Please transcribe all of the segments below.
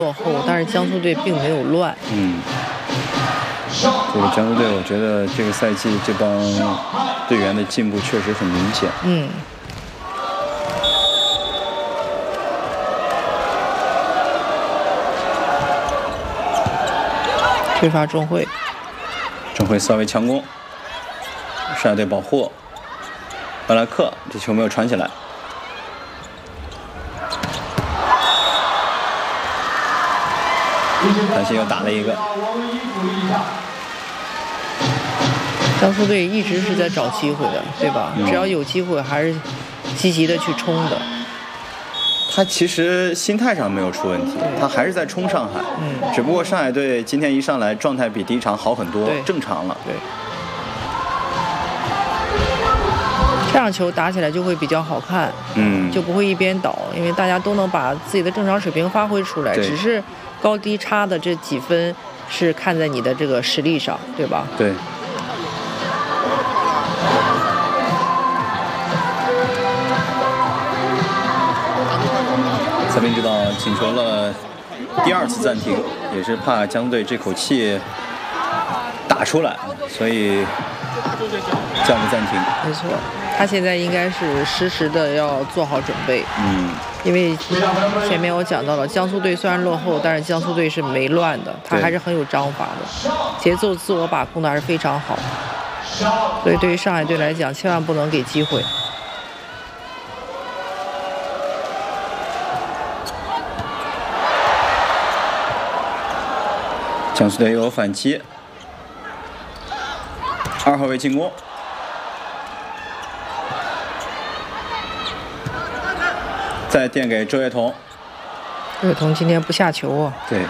落后，但是江苏队并没有乱。 这个江苏队，我觉得这个赛季这帮队员的进步确实很明显。 推发钟会， 钟会稍微强攻，上海队保护，巴拉克这球没有传起来。韩信又打了一个。 江苏队一直是在找机会的，对吧？只要有机会，还是积极的去冲的。 他其实心态上没有出问题，他还是在冲上海。只不过上海队今天一上来状态比第一场好很多，正常了。 对。这样球打起来就会比较好看，就不会一边倒，因为大家都能把自己的正常水平发挥出来，只是高低差的这几分是看在你的这个实力上，对吧？ 对。裁判知道请求了第2次暂停，也是怕江苏队这口气打出来，所以叫个暂停。 没错，他现在应该是实时的要做好准备。因为前面我讲到了，江苏队虽然落后，但是江苏队是没乱的，他还是很有章法的，节奏自我把控的还是非常好。所以对于上海队来讲，千万不能给机会。 江苏队有反击，2号位进攻，再垫给周跃彤。 周跃彤今天不下球啊。 对。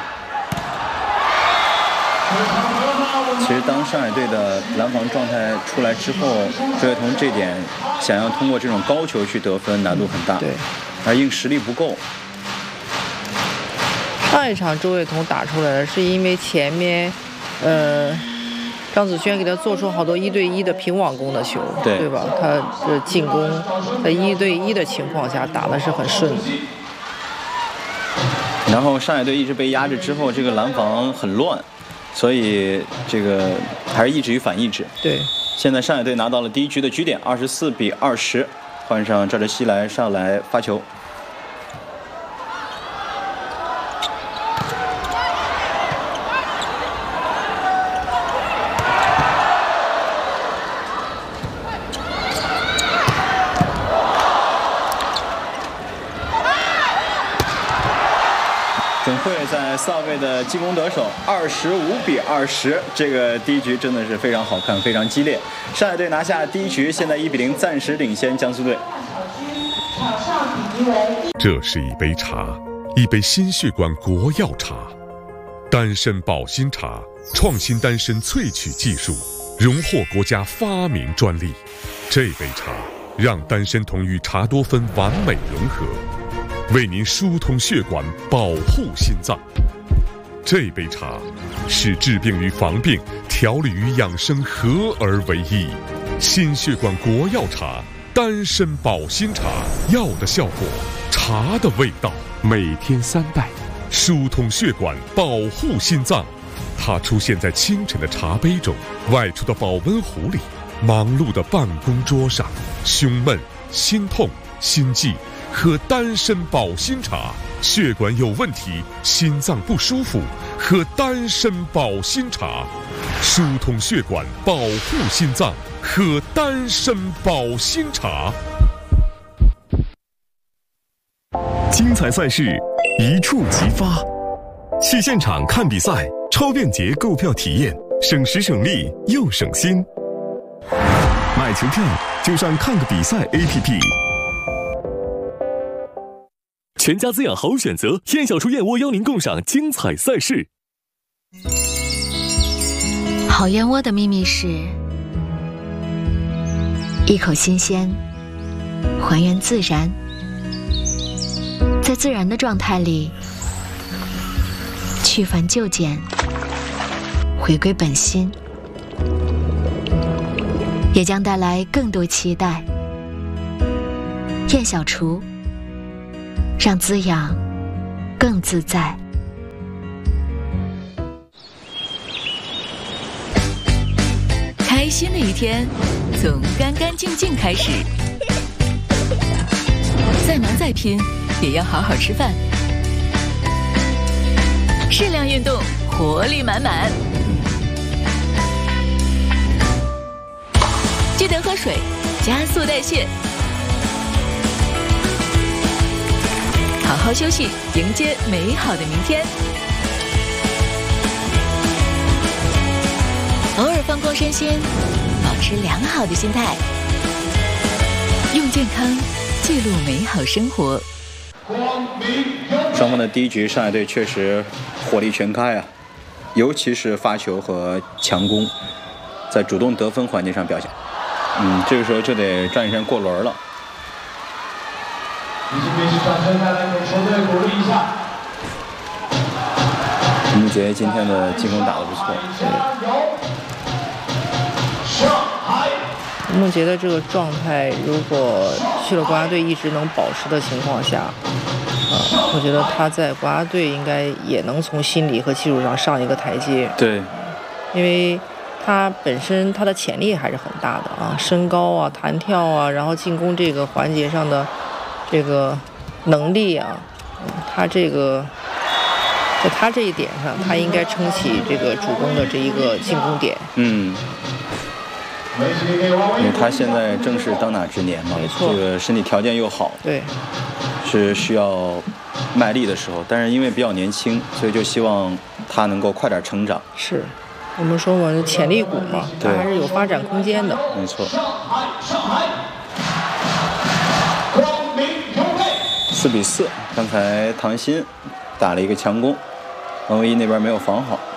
其实当上海队的拦防状态出来之后，周跃彤这点想要通过这种高球去得分难度很大。 对。 而硬实力不够。 上一场周跃彤打出来了，是因为前面，张子萱给他做出好多1对1的平网攻的球，对吧？他的进攻在1对1的情况下打的是很顺的。 然后上海队一直被压制之后，这个拦防很乱，所以这个还是抑制与反抑制。 对。 现在上海队拿到了第1局的局点，24-20，换上赵哲熙上来发球。准会在4号位的进攻得手，25-20，这个第1局真的是非常好看，非常激烈。上海队拿下第1局，现在1-0，暂时领先江苏队。 这是一杯茶，一杯心血管国药茶，丹参保心茶，创新丹参萃取技术，荣获国家发明专利。这杯茶让丹参酮与茶多酚完美融合，为您疏通血管，保护心脏。这杯茶是治病与防病、调理与养生合而为一。心血管国药茶，丹参保心茶，药的效果，茶的味道。每天3袋，疏通血管，保护心脏。它出现在清晨的茶杯中，外出的保温壶里，忙碌的办公桌上。胸闷、心痛、心悸，喝丹参保心茶。血管有问题，心脏不舒服，喝丹参保心茶。疏通血管，保护心脏，喝丹参保心茶。 精彩赛事一触即发，去现场看比赛，超便捷购票体验，省时省力又省心。买球票就上看个比赛 APP。 全家滋养好选择，燕小厨燕窝邀您共赏精彩赛事。 好燕窝的秘密是一口新鲜，还原自然，在自然的状态里去繁就简，回归本心，也将带来更多期待。燕小厨，让滋养更自在。 开心的一天从干干净净开始，再忙再拼也要好好吃饭，适量运动，活力满满。记得喝水，加速代谢。好好休息，迎接美好的明天。偶尔放空身心，保持良好的心态，用健康记录美好生活。 双方的第一局，上海队确实火力全开啊，尤其是发球和强攻，在主动得分环节上表现。这个时候就得转一圈过轮了。木杰今天的进攻打得不错。 木杰的这个状态，如果去了国家队一直能保持的情况下，我觉得他在国家队应该也能从心理和技术上上一个台阶。 对， 因为他本身他的潜力还是很大的啊，身高啊、弹跳啊，然后进攻这个环节上的这个能力啊，他这个在他这一点上，他应该撑起这个主攻的这一个进攻点。 因为他现在正是当打之年嘛， 没错， 这个身体条件又好， 对， 是需要卖力的时候，但是因为比较年轻，所以就希望他能够快点成长。 是，我们说嘛，潜力股嘛，他还是有发展空间的。 没错。4-4，刚才唐鑫打了一个强攻，王唯一那边没有防好。